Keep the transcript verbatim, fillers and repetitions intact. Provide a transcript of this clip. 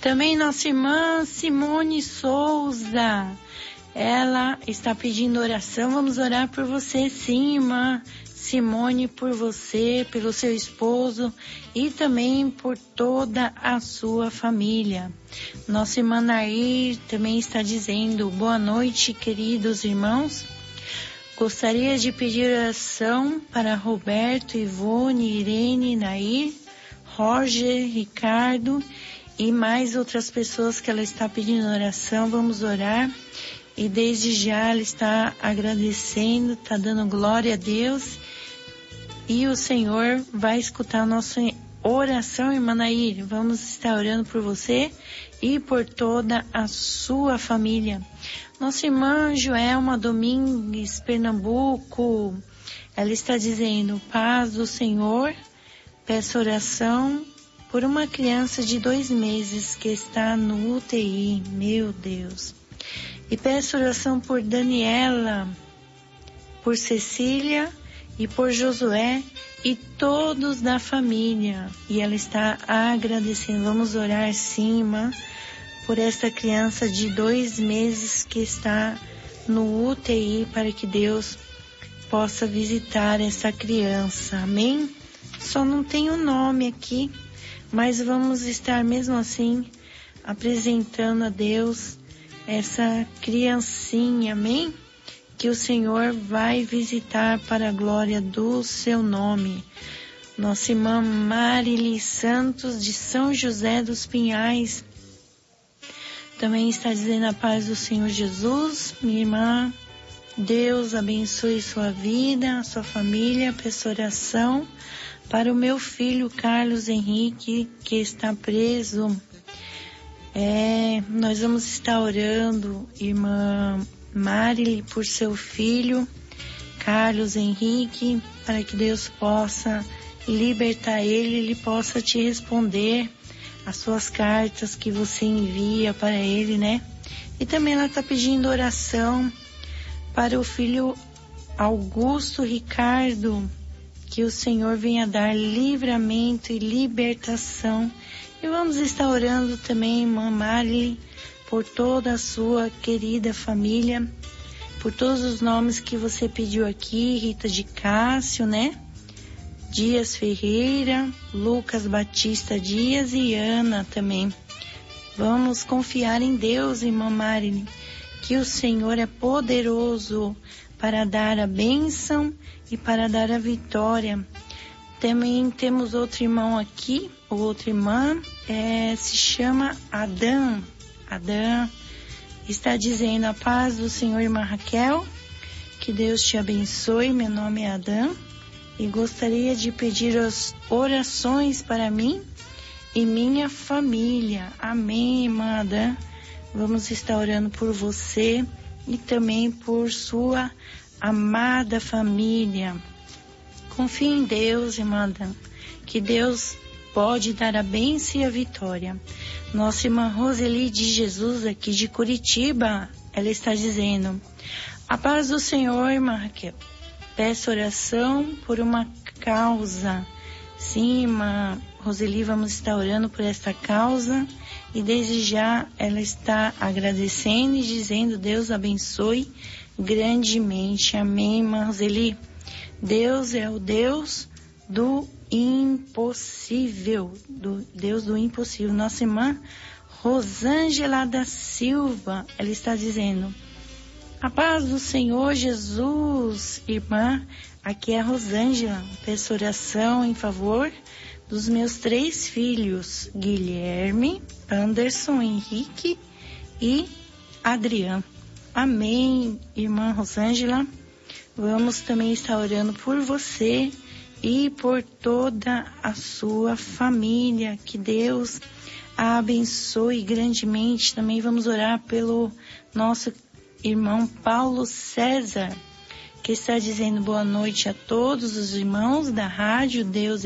Também nossa irmã Simone Souza, ela está pedindo oração. Vamos orar por você, sim, irmã Simone, por você, pelo seu esposo e também por toda a sua família. Nossa irmã Nair também está dizendo: boa noite, queridos irmãos. Gostaria de pedir oração para Roberto, Ivone, Irene, Nair, Roger, Ricardo e mais outras pessoas que ela está pedindo oração. Vamos orar. E desde já ela está agradecendo, está dando glória a Deus. E o Senhor vai escutar a nossa oração, irmã Nair. Vamos estar orando por você e por toda a sua família. Nossa irmã Joelma Domingues, Pernambuco, ela está dizendo: paz do Senhor, peço oração por uma criança de dois meses que está no U T I, meu Deus. E peço oração por Daniela, por Cecília e por Josué e todos da família. E ela está agradecendo. Vamos orar, sim, irmã, por esta criança de dois meses que está no U T I, para que Deus possa visitar essa criança. Amém? Só não tem o nome aqui, mas vamos estar mesmo assim apresentando a Deus essa criancinha, amém? Que o Senhor vai visitar para a glória do seu nome. Nossa irmã Marili Santos, de São José dos Pinhais, também está dizendo: a paz do Senhor Jesus. Minha irmã, Deus abençoe sua vida, sua família. Peço oração para o meu filho Carlos Henrique, que está preso. É, nós vamos estar orando, irmã Marili, por seu filho Carlos Henrique, para que Deus possa libertar ele, ele possa te responder as suas cartas que você envia para ele, né? E também ela está pedindo oração para o filho Augusto Ricardo, que o Senhor venha dar livramento e libertação. E vamos estar orando também, irmã Marli, por toda a sua querida família, por todos os nomes que você pediu aqui: Rita de Cássio, né? Dias Ferreira, Lucas Batista Dias e Ana também. Vamos confiar em Deus, irmã Marli, que o Senhor é poderoso para dar a bênção e para dar a vitória. Também temos outro irmão aqui, ou outra irmã, é, se chama Adão. Adão está dizendo: a paz do Senhor, irmã Raquel, que Deus te abençoe. Meu nome é Adão e gostaria de pedir as orações para mim e minha família. Amém, irmã Adão. Vamos estar orando por você e também por sua amada família. Confie em Deus, irmã Adão, que Deus pode dar a bênção e a vitória. Nossa irmã Roseli de Jesus, aqui de Curitiba, ela está dizendo: a paz do Senhor, irmã Raquel, peço oração por uma causa. Sim, irmã Roseli, vamos estar orando por esta causa e desde já ela está agradecendo e dizendo: Deus abençoe grandemente. Amém, irmã Roseli. Deus é o Deus do impossível, do Deus do impossível. Nossa irmã Rosângela da Silva, ela está dizendo: a paz do Senhor Jesus, irmã. Aqui é a Rosângela. Peço oração em favor dos meus três filhos, Guilherme, Anderson, Henrique e Adriano. Amém, irmã Rosângela. Vamos também estar orando por você e por toda a sua família. Que Deus a abençoe grandemente. Também vamos orar pelo nosso irmão Paulo César, que está dizendo: boa noite a todos os irmãos da rádio Deus